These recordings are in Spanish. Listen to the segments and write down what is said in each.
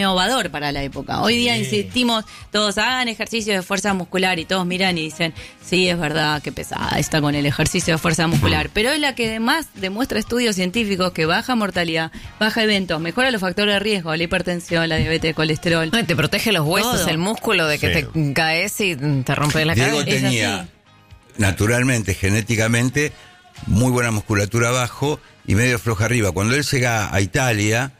innovador para la época. Hoy día insistimos, todos hagan ejercicio de fuerza muscular y todos miran y dicen, sí, es verdad, qué pesada está con el ejercicio de fuerza muscular, pero es la que además demuestra estudios científicos que baja mortalidad, baja eventos, mejora los factores de riesgo, la hipertensión, la diabetes, el colesterol. Te protege los huesos, todo. El músculo de que te caes y te rompe la cabeza. Diego tenía, naturalmente, genéticamente, muy buena musculatura abajo y medio floja arriba. Cuando él llega a Italia,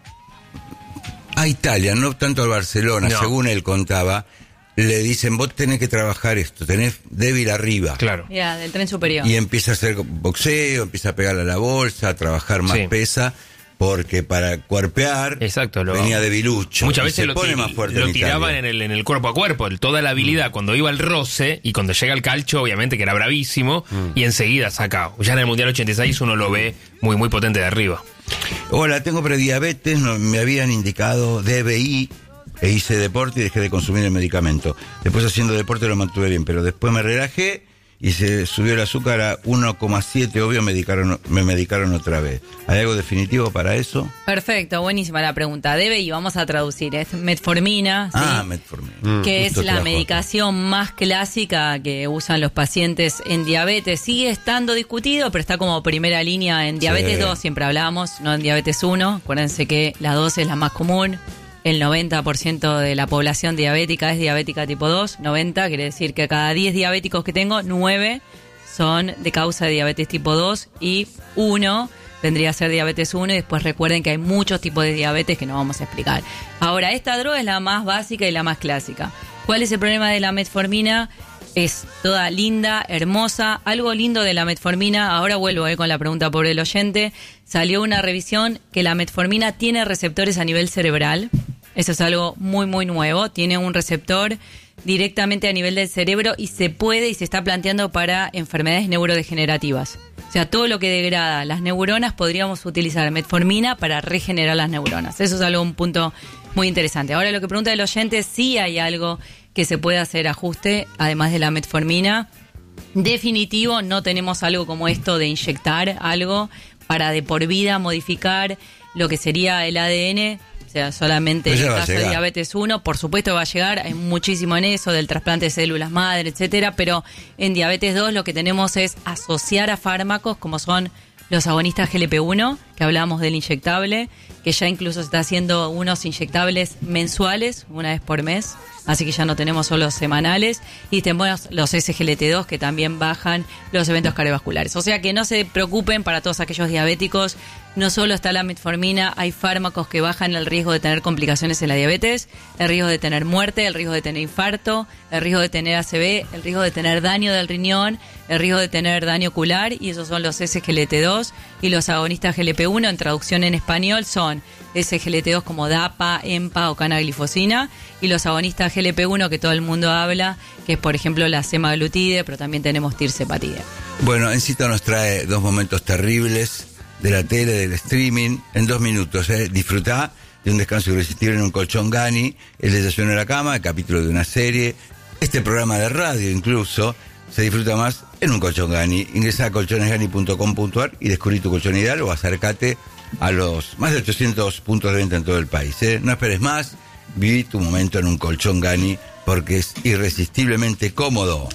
no tanto al Barcelona, según él contaba, le dicen, vos tenés que trabajar esto, tenés débil arriba. Claro. Ya, del tren superior. Y empieza a hacer boxeo, empieza a pegarle a la bolsa, a trabajar más pesa, porque para cuerpear venía debilucho. Muchas veces se pone más fuerte lo tiraban en el cuerpo a cuerpo, toda la habilidad cuando iba al roce, y cuando llega al calcio, obviamente que era bravísimo, y enseguida saca. Ya en el Mundial 86 uno lo ve muy, muy potente de arriba. Hola, tengo prediabetes, me habían indicado DBI, e hice deporte y dejé de consumir el medicamento. Después haciendo deporte lo mantuve bien, pero después me relajé y se subió el azúcar a 1,7, obvio me medicaron otra vez. ¿Hay algo definitivo para eso? Perfecto, buenísima la pregunta. DBI, vamos a traducir, es metformina, ¿sí? Metformina. Que es la medicación más clásica que usan los pacientes en diabetes. Sigue estando discutido, pero está como primera línea en diabetes 2, siempre hablamos, no en diabetes 1. Acuérdense que la 2 es la más común. El 90% de la población diabética es diabética tipo 2. 90 quiere decir que cada 10 diabéticos que tengo, 9 son de causa de diabetes tipo 2 y 1 vendría a ser diabetes 1. Y después recuerden que hay muchos tipos de diabetes que no vamos a explicar. Ahora, esta droga es la más básica y la más clásica. ¿Cuál es el problema de la metformina? Es toda linda, hermosa. Algo lindo de la metformina, ahora vuelvo con la pregunta por el oyente, salió una revisión que la metformina tiene receptores a nivel cerebral. Eso es algo muy, muy nuevo. Tiene un receptor directamente a nivel del cerebro y se puede y se está planteando para enfermedades neurodegenerativas. O sea, todo lo que degrada las neuronas podríamos utilizar metformina para regenerar las neuronas. Eso es algo, un punto muy interesante. Ahora, lo que pregunta el oyente, sí hay algo que se puede hacer ajuste, además de la metformina. Definitivo, no tenemos algo como esto de inyectar algo para de por vida modificar lo que sería el ADN. O sea, solamente en el caso de diabetes 1, por supuesto va a llegar, hay muchísimo en eso, del trasplante de células madre, etcétera, pero en diabetes 2 lo que tenemos es asociar a fármacos como son los agonistas GLP-1, que hablábamos del inyectable, que ya incluso se está haciendo unos inyectables mensuales, una vez por mes, así que ya no tenemos solo semanales, y tenemos los SGLT2 que también bajan los eventos cardiovasculares. O sea que no se preocupen para todos aquellos diabéticos, no solo está la metformina, hay fármacos que bajan el riesgo de tener complicaciones en la diabetes, el riesgo de tener muerte, el riesgo de tener infarto, el riesgo de tener ACV, el riesgo de tener daño del riñón, el riesgo de tener daño ocular, y esos son los SGLT2 y los agonistas GLP-1, en traducción en español son SGLT2 como DAPA, EMPA o canaglifosina, y los agonistas GLP-1 que todo el mundo habla, que es por ejemplo la semaglutide, pero también tenemos tirzepatide. Bueno, Encita nos trae dos momentos terribles de la tele, del streaming, en 2 minutos. Disfrutá de un descanso irresistible en un colchón Gani, el desayuno en la cama, el capítulo de una serie, este programa de radio incluso, se disfruta más en un colchón Gani. Ingresá a colchonesgani.com.ar y descubrí tu colchón ideal o acércate a los más de 800 puntos de venta en todo el país. No esperes más, viví tu momento en un colchón Gani porque es irresistiblemente cómodo.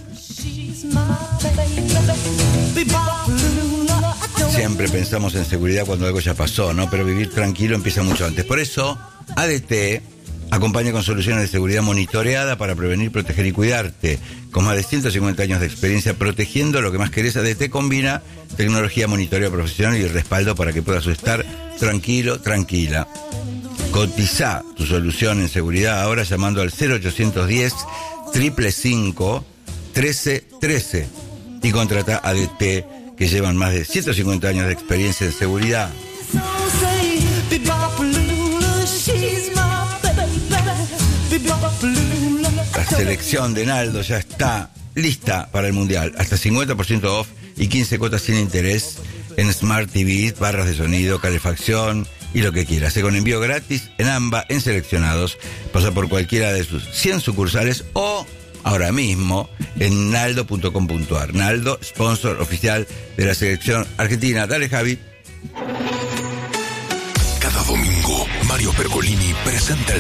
Siempre pensamos en seguridad cuando algo ya pasó, ¿no? Pero vivir tranquilo empieza mucho antes. Por eso, ADT acompaña con soluciones de seguridad monitoreada para prevenir, proteger y cuidarte. Con más de 150 años de experiencia protegiendo lo que más querés, ADT combina tecnología monitoreo profesional y respaldo para que puedas estar tranquilo, tranquila. Cotizá tu solución en seguridad ahora llamando al 0810 555 1313 y contratá ADT, que llevan más de 150 años de experiencia en seguridad. La selección de Naldo ya está lista para el Mundial. Hasta 50% off y 15 cuotas sin interés en Smart TV, barras de sonido, calefacción y lo que quieras. Con envío gratis en AMBA, en seleccionados. Pasa por cualquiera de sus 100 sucursales o ahora mismo en naldo.com.ar. Naldo, sponsor oficial de la selección argentina. Dale, Javi. Cada domingo, Mario Mario Pergolini presenta